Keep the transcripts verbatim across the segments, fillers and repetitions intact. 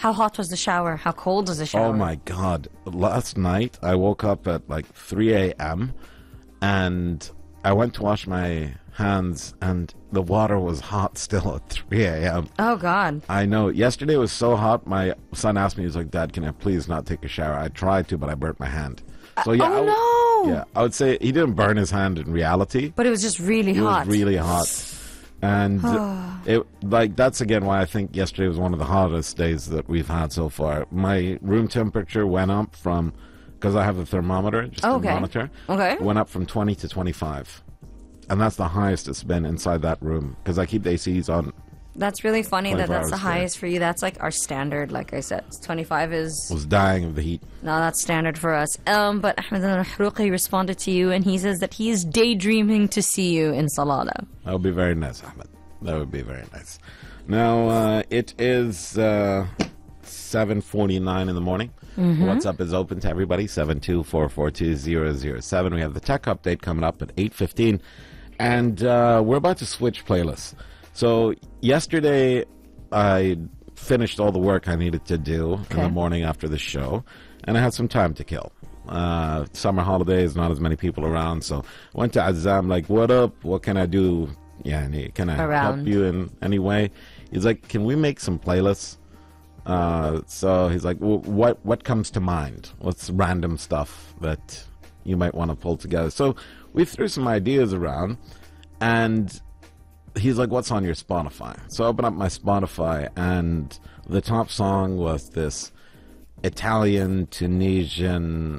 How hot was the shower? How cold was the shower? Oh my God. Last night I woke up at like three a.m. and I went to wash my hands and the water was hot still at three a.m. Oh God. I know. Yesterday was so hot. My son asked me, he was like, Dad, can I please not take a shower? I tried to, but I burnt my hand. So yeah, oh I w- no. Yeah, I would say he didn't burn his hand in reality. But it was just really It hot. was really hot. And it like that's again why I think yesterday was one of the hottest days that we've had so far. My room temperature went up from, because I have a thermometer, just Okay. a monitor, Okay. went up from twenty to twenty-five. And that's the highest it's been inside that room, because I keep the A Cs on. That's really funny that twenty-four that's the hours straight. highest for you. That's like our standard, like I said. twenty-five is... Was dying of the heat. No, that's standard for us. Um, but Ahmed al-Mahrouqi responded to you and he says that he is daydreaming to see you in Salalah. That would be very nice, Ahmed. That would be very nice. Now, uh, it is uh, seven forty-nine in the morning. Mm-hmm. WhatsApp is open to everybody, seven two four four two zero zero seven. We have the tech update coming up at eight fifteen. And uh, we're about to switch playlists. So yesterday, I finished all the work I needed to do Okay. in the morning after the show, and I had some time to kill. Uh, summer holidays, not as many people around, so I went to Azam, like, what up? What can I do? Yeah, can I Around. help you in any way? He's like, can we make some playlists? Uh, so he's like, well, what what comes to mind? What's random stuff that you might want to pull together? So we threw some ideas around, and he's like, what's on your Spotify? So I open up my Spotify, and the top song was this Italian, Tunisian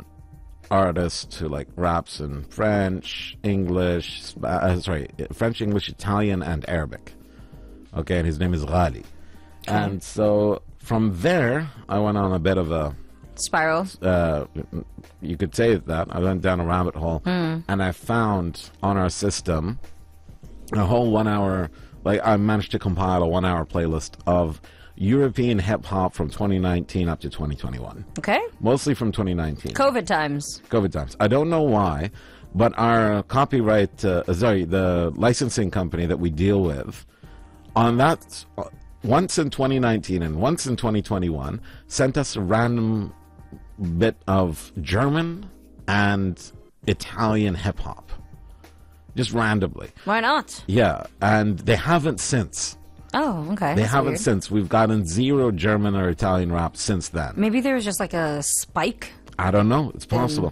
artist who like raps in French, English, Sp- uh, sorry, French, English, Italian, and Arabic. Okay, and his name is Ghali. And so from there, I went on a bit of a Spiral. uh, you could say that. I went down a rabbit hole, and I found on our system a whole one hour, like I managed to compile a one hour playlist of European hip hop from twenty nineteen up to twenty twenty-one. Okay. Mostly from twenty nineteen. COVID times. COVID times. I don't know why, but our copyright, uh, sorry, the licensing company that we deal with, on that, uh, once in twenty nineteen and once in twenty twenty-one, sent us a random bit of German and Italian hip hop. Just randomly. Why not? Yeah, and they haven't since. Oh, okay. They That's haven't weird. since. We've gotten zero German or Italian rap since then. Maybe there was just like a spike. I don't know. It's possible.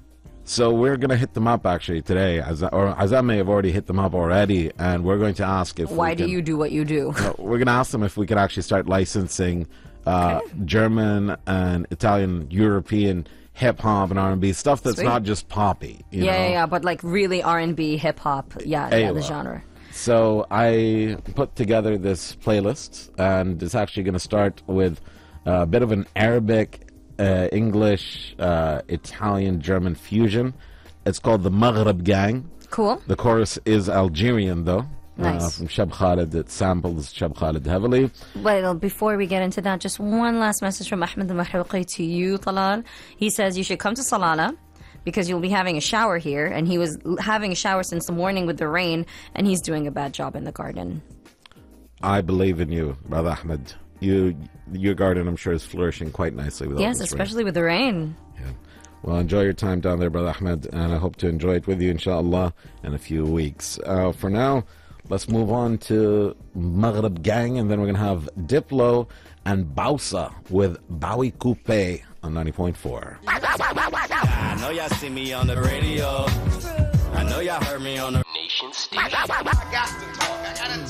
So we're going to hit them up actually today. As, or Azam may have already hit them up already, and we're going to ask if Why we do can, you do what you do? uh, we're going to ask them if we could actually start licensing uh, Okay. German and Italian, European hip hop and R and B stuff that's Sweet. not just poppy. You yeah, know? yeah, yeah, but like really R and B, hip hop. Yeah, yeah, the Aywa. genre. So I put together this playlist, and it's actually going to start with a bit of an Arabic, uh, English, uh, Italian, German fusion. It's called the Maghreb Gang. Cool. The chorus is Algerian, though. Uh, Nice. from Shab Khalid. It samples Shab Khalid heavily. Well, before we get into that, just one last message from Ahmed al-Mahrouqi to you, Talal. He says you should come to Salalah because you'll be having a shower here, and he was l- having a shower since the morning with the rain, and he's doing a bad job in the garden. I believe in you, Brother Ahmed. You, your garden, I'm sure, is flourishing quite nicely with all Yes, this rain. especially with the rain. Yeah. Well, enjoy your time down there, Brother Ahmed, and I hope to enjoy it with you, inshallah, in a few weeks. Uh, for now, let's move on to Maghreb Gang, and then we're going to have Diplo and Bausa with Bowie Coupe on ninety point four. I know y'all see me on the radio. I know y'all heard me on the Nation Station. I got to talk. I gotta